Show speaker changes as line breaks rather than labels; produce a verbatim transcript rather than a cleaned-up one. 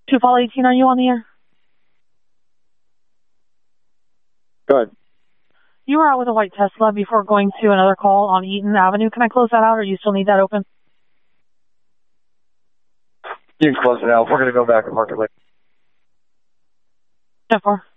two Fall eighteen, are you on the air?
Go ahead.
You were out with a white Tesla before going to another call on Eaton Avenue. Can I close that out, or you still need that open?
You can close it out. We're going to go back and mark it later.
ten four.